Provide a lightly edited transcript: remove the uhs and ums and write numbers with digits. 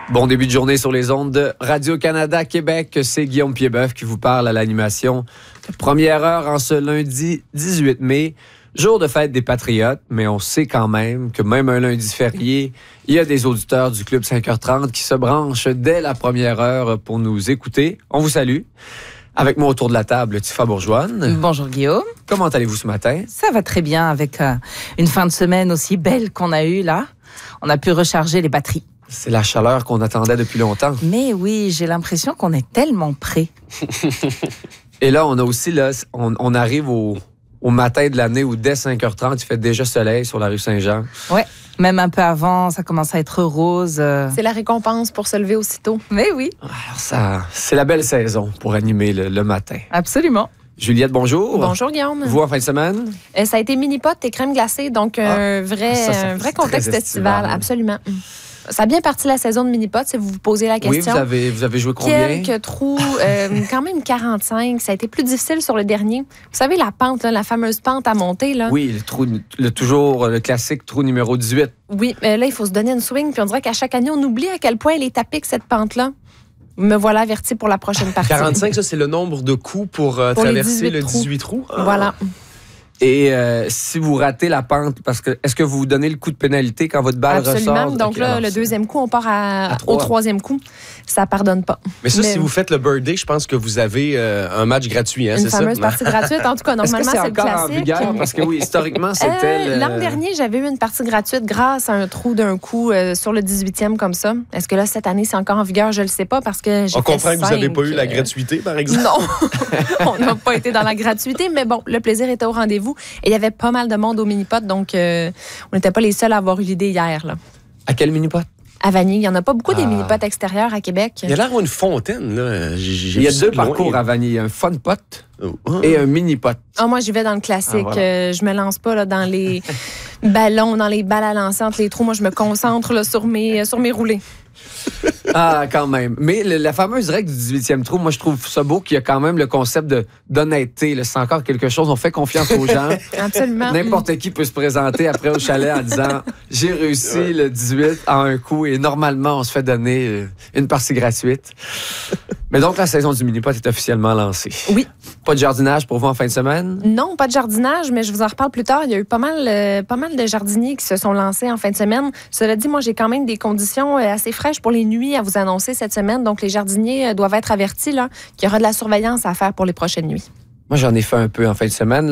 Bon début de journée sur les ondes de Radio-Canada Québec. C'est Guillaume Piedboeuf qui vous parle à l'animation. Première heure en ce lundi 18 mai, jour de fête des Patriotes, mais on sait quand même que même un lundi férié, il y a des auditeurs du Club 5h30 qui se branchent dès la première heure pour nous écouter. On vous salue. Avec moi autour de la table, Tifa Bourgeoine. Bonjour Guillaume. Comment allez-vous ce matin? Ça va très bien avec une fin de semaine aussi belle qu'on a eue là. On a pu recharger les batteries. C'est la chaleur qu'on attendait depuis longtemps. Mais oui, j'ai l'impression qu'on est tellement prêts. Et là, on a aussi, là, on arrive au matin de l'année où dès 5h30, il fait déjà soleil sur la rue Saint-Jean. Ouais, même un peu avant, ça commence à être rose. C'est la récompense pour se lever aussitôt. Mais oui. Alors ça, c'est la belle saison pour animer le matin. Absolument. Juliette, bonjour. Bonjour Guillaume. Vous en fin de semaine? Ça a été mini-pot et crème glacée, donc un vrai contexte estival, absolument. Ça a bien parti la saison de mini-pot, si vous vous posez la question. Oui, vous avez joué combien? Quelques trous, quand même 45. Ça a été plus difficile sur le dernier. Vous savez, la pente, là, la fameuse pente à monter. Là. Oui, toujours le classique trou numéro 18. Oui, mais là, il faut se donner une swing, puis on dirait qu'à chaque année, on oublie à quel point elle est à pic, cette pente-là. Me voilà averti pour la prochaine partie. 45, ça, c'est le nombre de coups pour traverser le 18 trous. Voilà. Et si vous ratez la pente, parce que est-ce que vous vous donnez le coup de pénalité quand votre balle ressort? Absolument. Donc là, le deuxième coup, on part au troisième coup. Ça pardonne pas. Mais ça, si vous faites le birthday, je pense que vous avez un match gratuit, hein, c'est ça? Une fameuse partie gratuite. En tout cas, normalement, c'est le classique. Est-ce que c'est encore en vigueur? Parce que oui, historiquement, c'était... L'an dernier, j'avais eu une partie gratuite grâce à un trou d'un coup sur le 18e comme ça. Est-ce que là, cette année, c'est encore en vigueur? Je le sais pas parce que j'ai On comprend que vous n'avez pas eu la gratuité, par exemple? Non, on n'a pas été dans la gratuité, mais bon, le plaisir était au rendez-vous. Et il y avait pas mal de monde au mini-pot, donc on n'était pas les seuls à avoir eu l'idée hier. Là. À quel mini-pot? À Vanier. Il n'y en a pas beaucoup des mini-pots extérieurs à Québec. Il y a l'air d'avoir une fontaine. Là. Il y a deux parcours à Vanier. Il y a un fun pot et un mini-pot. Moi, j'y vais dans le classique. Voilà. Je me lance pas là, dans les ballons, dans les balles à lancer entre les trous. Moi, je me concentre là, sur mes roulés. Ah, quand même. Mais la fameuse règle du 18e trou, moi, je trouve ça beau qu'il y a quand même le concept d'honnêteté. C'est encore quelque chose. On fait confiance aux gens. Absolument. N'importe qui peut se présenter après au chalet en disant « J'ai réussi le 18 en un coup » et normalement, on se fait donner une partie gratuite. Mais donc, la saison du mini-pot est officiellement lancée. Oui. Pas de jardinage pour vous en fin de semaine? Non, pas de jardinage, mais je vous en reparle plus tard. Il y a eu pas mal de jardiniers qui se sont lancés en fin de semaine. Cela dit, moi, j'ai quand même des conditions assez fraîches pour les nuits à vous annoncer cette semaine. Donc, les jardiniers doivent être avertis là, qu'il y aura de la surveillance à faire pour les prochaines nuits. Moi, j'en ai fait un peu en fin de semaine.